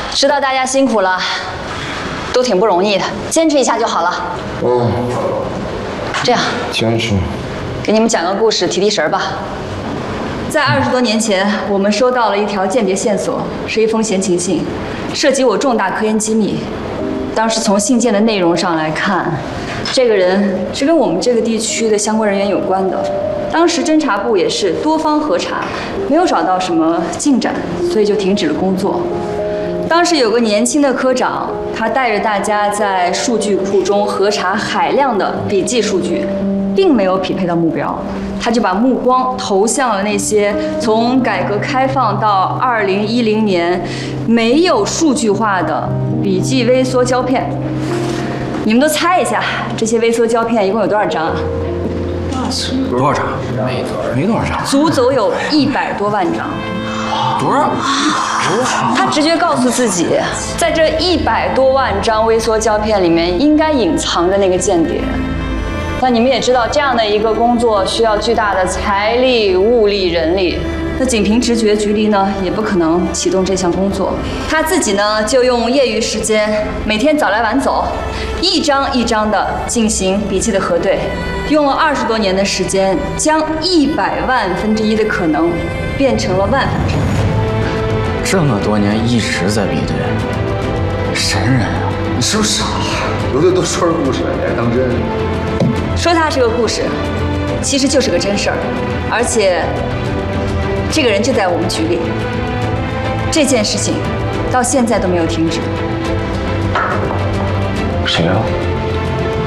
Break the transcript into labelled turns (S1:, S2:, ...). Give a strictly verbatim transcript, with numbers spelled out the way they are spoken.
S1: 知道大家辛苦了，都挺不容易的，坚持一下就好了。
S2: 嗯，
S1: 这样，
S2: 坚持。
S1: 给你们讲个故事，提提神吧。在二十多年前，我们收到了一条间谍线索，是一封闲情信，涉及我重大科研机密。当时从信件的内容上来看，这个人是跟我们这个地区的相关人员有关的。当时侦察部也是多方核查，没有找到什么进展，所以就停止了工作。当时有个年轻的科长，他带着大家在数据库中核查海量的笔记数据，并没有匹配到目标，他就把目光投向了那些从改革开放到二零一零年没有数据化的笔记微缩胶片。你们都猜一下，这些微缩胶片一共有多少张啊？
S3: 多少张？没多少，没多少张，
S1: 足足有一百多万张。
S3: 多少？
S1: 他直觉告诉自己，在这一百多万张微缩胶片里面，应该隐藏着那个间谍。那你们也知道，这样的一个工作需要巨大的财力、物力、人力。那仅凭直觉，局里呢也不可能启动这项工作。他自己呢就用业余时间，每天早来晚走，一张一张的进行笔记的核对，用了二十多年的时间，将一百万分之一的可能变成了万分之一。
S3: 这么多年一直在比对，神人啊！
S2: 你是不是傻？有的都说是故事了，你还当真？
S1: 说它是个故事，其实就是个真事儿，而且这个人就在我们局里。这件事情到现在都没有停止。
S2: 谁啊？